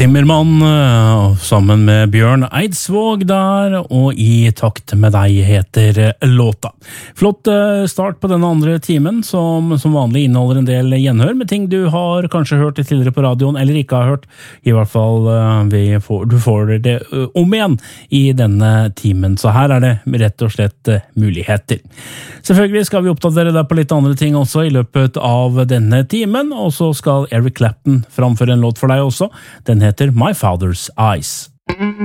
Zimmermann sammen med Bjørn Eidsvåg der, og I takt med deg heter låta. Flott start på denne andre timen, som vanlig inneholder en del gjenhør med ting du har kanskje hørt tidligere på radioen, eller ikke har hørt. I hvert fall, du får det om igjen I denne timen, så her det rett og slett muligheter. Selvfølgelig skal vi oppdatere deg på litt andre ting også I løpet av denne timen, og så skal Eric Clapton framføre en låt for deg også. Den heter My Father's Eyes.